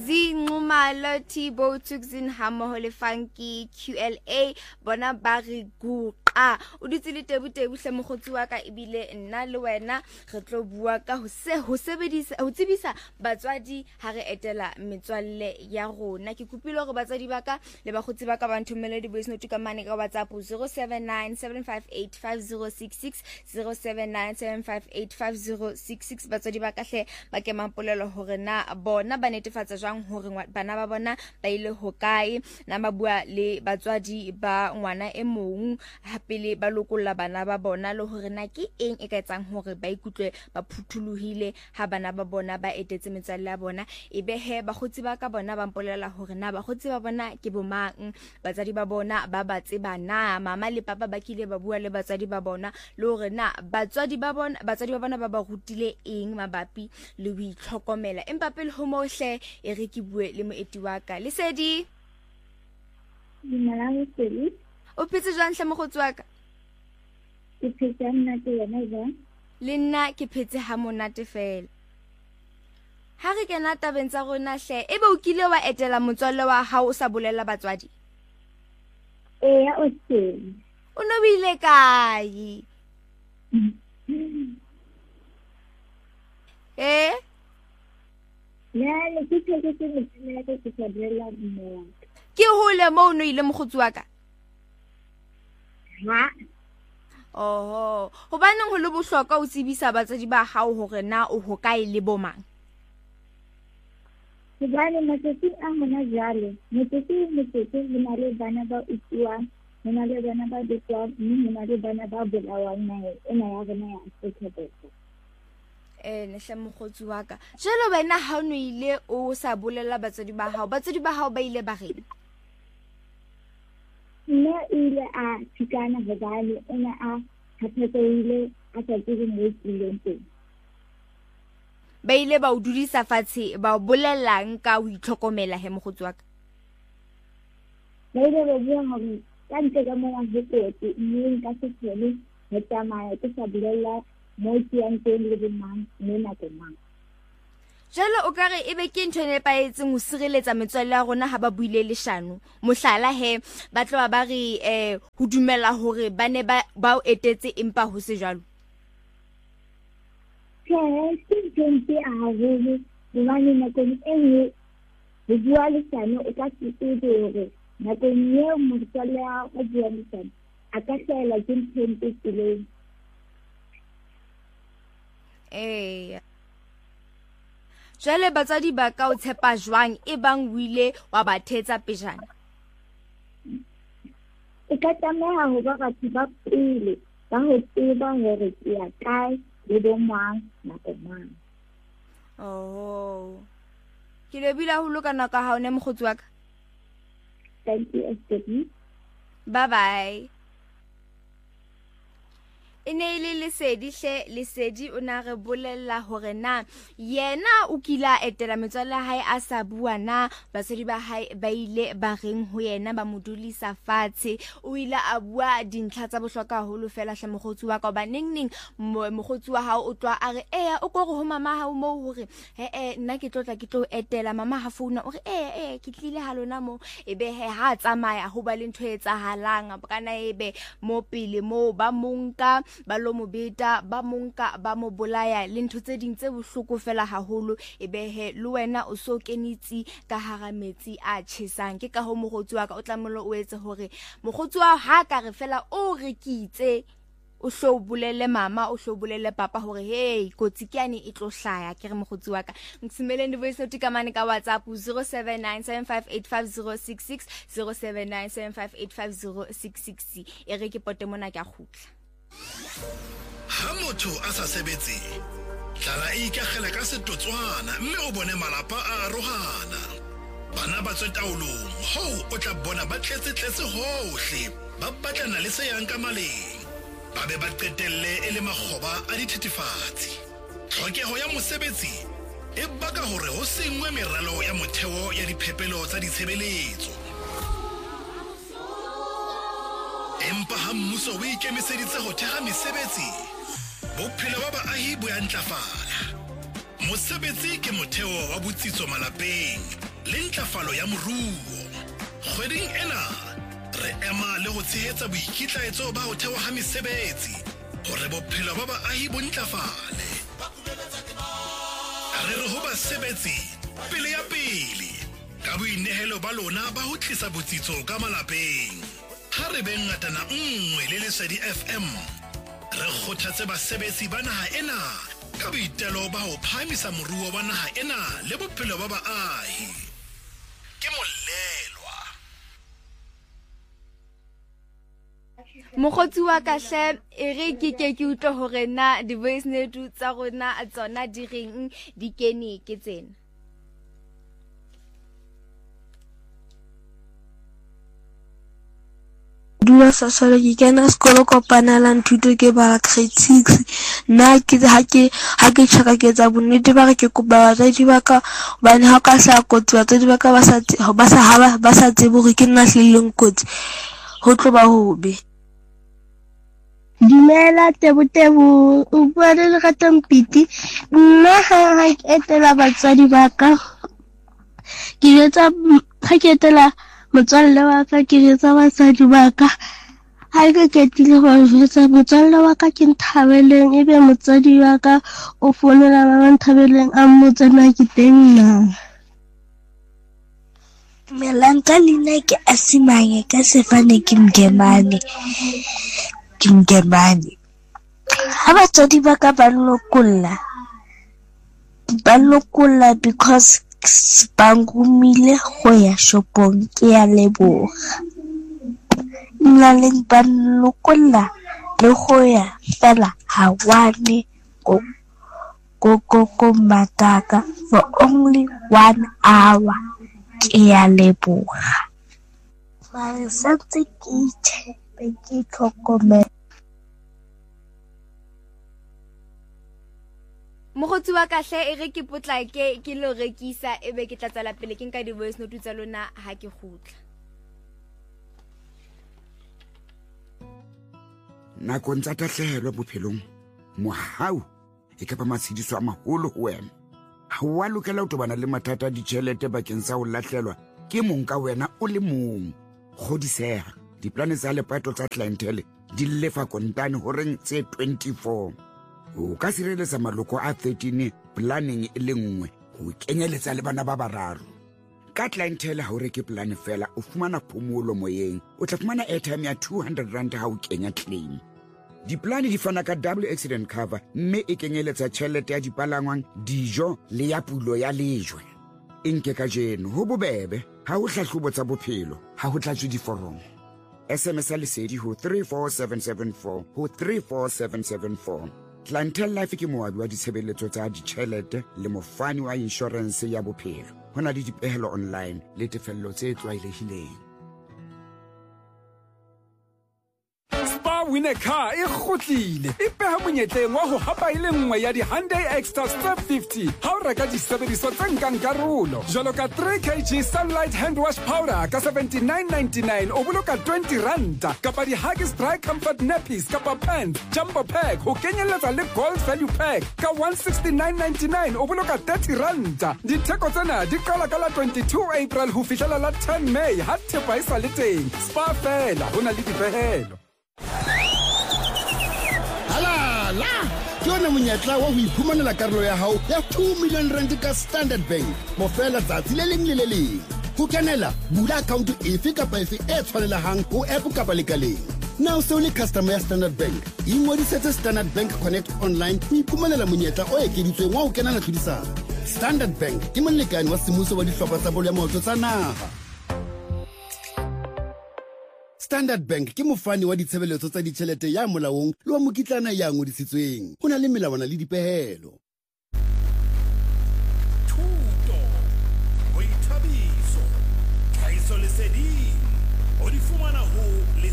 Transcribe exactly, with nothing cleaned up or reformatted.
Zinxumalo Thibo Tukzin Hammoho le Funky Q L A bona ba re guqa o ditse le tebutebu hle mogotsi wa ka ebile nna le wena re tlo bua ka ho se ho sebedisa ho tsebisa batswadi ha re etela metswalle ya rona. Ke kopile hore batswadi ba ka le bagotsi ba ka ba nthomele di voice note ka mane ka WhatsApp zero seven nine seven five eight five zero six six zero seven nine seven five eight five zero six six. Batswadi ba ka hle ba ke mampolelo hore na bona ba netefatsa jang hore bana ba bona ba ile ho kae na ba bua le batswadi ba ngwana e mong pele ba lokolla bana ba bona le hore na ke eng e ka etsang hore ba ikutlwe ba phuthuluhile ha bana ba bona ba etetse metswalle ya bona. Ebe he bagotsi ba ka bona ba mpolela hore na bagotsi ba bona ke bomang, batswadi ba bona ba ba tseba na, mama le papa ba kile ba bua le batswadi ba bona le hore na batswadi ba bona batswadi ba bona ba ba rutile eng mabapi le ho itlhokomela. Empa pele ho mohle e re ke bue le moeti wa ka Lesedi. Dinala Lesedi. O phetse jwang hle mogotsi wa ka? Ke phetse monate yena jwang? Le nna ke phetse ha monate fela. Ha re kena tabeng tsa rona hle, ebe o kile wa etela motswalle wa hao o sa bolella batswadi? Eya o teng. O no bile kae? Eh? Ya le ke phetse ke motho ke ke sa bolella mo. Ke hole mo o no ile mogotsi wa ka? Ha. Oh, hobaneng ho le bohlokwa o tsebisa batswadi ba hao hore na o hokae le bomang? Hobane matsatsi a hona jwale, matsatsi matsatsi ho na le bana ba utswang, ho na le bana ba betlwang, mme ho na le bana ba bolawang nahe ena ya rona ya Afrika Borwa. Eh ne hle mogotsi wa ka. Jalo wena ha o no ile o sa bolella batswadi ba hao, batswadi ba hao ba ile ba reng? Nna ile a tshikana hobane ena a hapeile a sa tsebe mo ileng teng. Ba ile ba o dudisa fatshe ba o bolellang ka ho itlhokomela he mogotsi wa ka? Ba ile ba bua hore ka ntle ka mona ho kotsi mme nka se tlhole ho tsamaya ke sa bolella mo ke yang teng le bomang mme nako mang. Jalo o kare ebe ke ntho ne paetseng ho sireletsa metswalle ya rona ha ba buile leshano. Mohlala he ba tloba ba re eh ho dumela hore ba ne ba ba o etetse empa ho se jalo. Ke ke ntse a haholo hobane nakong e nngwe ho bua leshano o ka se tsebe hore nakong eo motswalle ya o bua leshano a ka hlahela ke ntho e mpe tseleng. Eh Jale batswadi ba ka o tshepa jwang e bang o ile wa ba thetsa pejana? E ka tlameha ho ba batho ba pele ba ho tseba hore ke ya kae le bomang nako mang. Oh, ke lebile ho loka nako ha o ne mogotsi wa ka. Thank you, Esther. Bye bye. Ene ile Lesedi hle Lesedi o na re bolella hore na yena o kila etela metswalle hae a sa bua na batswadi ba hae ba ile ba reng ho yena ba modulisa fatshe o ile a bua dintlha tsa bohlokwa haholo fela hle mogotsi wa ka ba ning ning mogotsi wa hao o twa a re eh o go ho mama ha mo hore he eh nna ke tlotla ke tlo etela mama ha founa o re eh eh ke tlile ha lona mo ebe he ha tsamaya ho ba le ntho e tsahalang kana ebe mo pele mo ba monka ba lo mo beta ba monka ba mo bolaya le ntho tse ding tse bohloko fela haholo ebe he le wena o so kenitsi ka hara metsi a tshesang. Ke ka ho mogotsi wa ka o tlamelo o etse hore mogotsi wa ha ka re fela o rekitse o hlo bolele mama o hlo bolele papa hore hey kotsi ke ane e tlo hlaya ke re mogotsi wa ka ngtsimeleng di voice note ka mane ka WhatsApp zero seven nine seven five eight five zero six six zero seven nine seven five eight five zero six six. E re ke pote mona ke a khutla. Ha motho a sa sebetse tlala e ikagela ka setotswana mme o bone malapa a rohana bana ba tswe taolong ho o tla bona ba tletse tletse hohle ba batlana le se yang ka maleng ba be ba qetelle e le makgoba a dithethefatsi. Tlhokeho ya mosebetsi e baka hore ho sengwe meralo ya motheo ya diphepelo tsa ditshebeletso. Empa ha mmuso o ikemiseditse ho theha mesebetsi, bophelo ba baahi bo ya ntlafala. Mosebetsi ke motheo wa botsitso malapeng, le ntlafalo ya moruo. Kgweding ena re ema le go tshehetsa boikitlaetso ba ho thewa ha mesebetsi hore bophelo ba baahi bo ntlafale. Re re ho basebetsi pele ya pele ka boinehelo ba lona ba ho tlisa botsitso ka malapeng. Ha re be ngatana nngwe le Lesedi F M, re kgothatse basebetsi ba naha ena ka boitelo ba ho phahamisa moruo wa naha ena le bophelo ba baahi. Ke Molelwa. Mokgotsi wa kahle e re ke ke ke utlwe hore na di voice note tsa rona tsona di reng di kene ke tsena. Dua sasole ke kena sekolo kopana la nthuto ke ba grade six. Na ke ha ke ha ke tshaka ke tsa bonnete ba re ke kopa batswadi ba ka bane ha ka sa kotsi batswadi ba ka ba sa ba sa ha ba sa tsebo re ke nna hlileng kotsi ho tlo ba hobe. Dumela Tebo-Tebo, o bua le Lerato Mpiti. Nna ha ke etela batswadi ba ka ke etsa ha ke etela motswalle wa ka ke etsa batswadi ba ka ha ke ketile go etsa motswalle wa ka ke Nthabeleng ebe motswadi wa ka o founela ba Nthabeleng a mmotsa na ke teng na. Melanka lina ke Asimanye ka sefane ke Mgemane. Ke Mgemane. Ha batswadi ba ka ba lokolla ba lokolla because bangumile go ya shopong ke ya leboga. Nna le ba lokolla le go ya fela hawane go go go go mataka for only one hour ke ya leboga. Ba santse ke tshepe ke tlhokomela. Mokgotsi wa kahle e re ke potlake ke lo rekisa ebe ke tla tsala pele ke nka di voice note tsa lona ha ke khutla. Nakong tsa tahlehelo bophelong mohau e ka ba matshidiso a maholo ho wena. Ha wa lokela ho tobana le mathata a ditjhelete bakeng sa ho lahlelwa ke mong ka wena o le mong. Kgodiseha diplane tsa lepato tsa clientele di lefa kontane horeng tse twenty-four. O ka sireletsa maloko a thirteen planning e le nngwe ho kenyeletsa le bana ba bararo. Ka clientele ha o reke plan fela o fumana phomolo moyeng, o tla fumana airtime ya two hundred rand ha o kenya claim. Diplane di fana ka double accident cover mme e kenyeletsa tjhelete ya dipalangwang, dijo le ya pulo ya lejwe. Inke ka jeno ho bobebe ha o hlahlobo tsa bophelo ha ho tlatswe diforomo. S M S a Lesedi ho three four seven seven four ho three four seven seven four. Clientele Life ke moabi wa ditshebeletso tsa ditjhelete le mofani wa insurance ya bophelo. Hona le dipehelo online le tefello tse tlwaelehileng. Win a car e kgotlile e peha monyetleng wa ho hapa ile nngwe ya di Hyundai Extra Step fifty ha o reka disebediswa tse nkang karolo jwalo ka three kilograms Sunlight hand wash powder ka seventy-nine ninety-nine o boloka twenty ranta kapa di Huggies Dry Comfort nappies kapa pants jumbo pack ho kenyeletsa le gold value pack ka one sixty-nine ninety-nine o boloka thirty ranta. Ditheko tsena di qala ka la twenty-two April ho fihlela la ten May ha thepa e sa le teng. Spa fela hona le dipehelo. La yona monyetla wa ho iphumanela karolo ya hao ya two million rand ka Standard Bank mo fela tsatsi le leng le le leng. Ho kenela bula account efe kapa efe e tshwanelehang ho app kapa lekaleng. Now so le customer ya Standard Bank ingodisetse Standard Bank Connect online ho iphumanela monyetla o ekeditsweng wa ho kenana tlhodisano. Standard Bank ke molekane wa semmuso wa dihlopha tsa bolo ya maoto tsa naha. Standard Bank ke mofani wa ditshebeletso tsa ditjhelete ya molaong le wa mokitlana ya ngodisitsweng. Ho na le melawana le dipehelo. Thuto, boithabiso, tlhahiso leseding, o di fumana ho